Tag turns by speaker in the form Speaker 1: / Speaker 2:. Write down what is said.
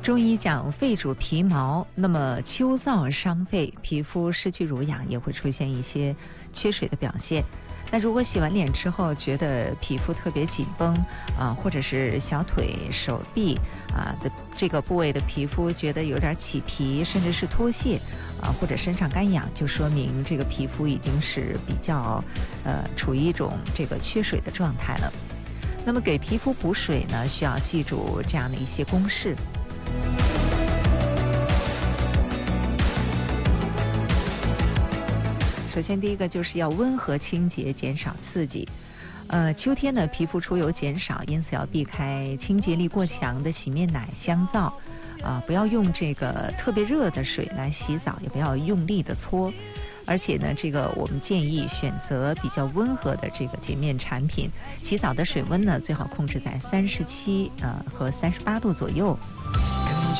Speaker 1: 中医讲肺主皮毛，那么秋燥伤肺，皮肤失去濡养，也会出现一些缺水的表现。那如果洗完脸之后觉得皮肤特别紧绷或者是小腿、手臂的这个部位的皮肤觉得有点起皮，甚至是脱屑或者身上干痒，就说明这个皮肤已经是比较处于一种这个缺水的状态了。那么给皮肤补水呢，需要记住这样的一些公式。首先第一个就是要温和清洁，减少刺激。秋天呢，皮肤出油减少，因此要避开清洁力过强的洗面奶、香皂不要用这个特别热的水来洗澡，也不要用力的搓。而且呢，这个我们建议选择比较温和的这个洁面产品，洗澡的水温呢最好控制在37和38度左右。